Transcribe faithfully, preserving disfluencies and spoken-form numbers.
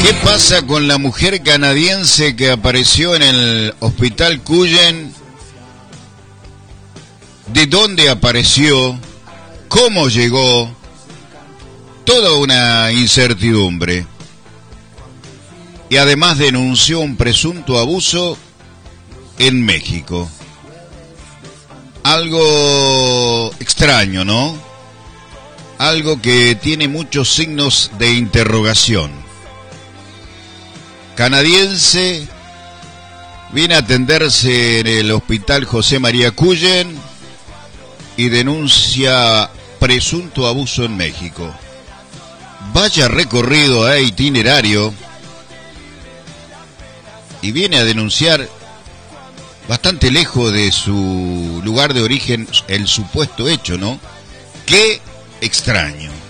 ¿Qué pasa con la mujer canadiense que apareció en el hospital Cullen? ¿De dónde apareció? ¿Cómo llegó? Toda una incertidumbre. Y además denunció un presunto abuso en México. Algo extraño, ¿no? Algo que tiene muchos signos de interrogación. Canadiense viene a atenderse en el hospital José María Cullen y denuncia presunto abuso en México. Vaya recorrido e itinerario, y viene a denunciar bastante lejos de su lugar de origen el supuesto hecho, ¿no? Qué extraño.